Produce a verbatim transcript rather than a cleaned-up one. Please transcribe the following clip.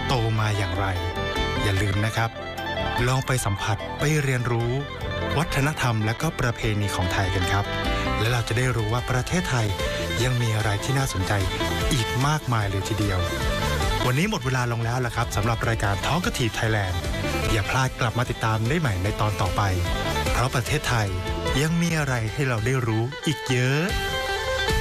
โตมาอย่างไรอย่าลืมนะครับลองไปสัมผัสไปเรียนรู้วัฒนธรรมและก็ประเพณีของไทยกันครับและเราจะได้รู้ว่าประเทศไทยยังมีอะไรที่น่าสนใจอีกมากมายเลยทีเดียววันนี้หมดเวลาลงแล้วล่ะครับสำหรับรายการ Talkative Thailand อย่าพลาดกลับมาติดตามได้ใหม่ในตอนต่อไปเพราะประเทศไทยยังมีอะไรให้เราได้รู้อีกเยอะ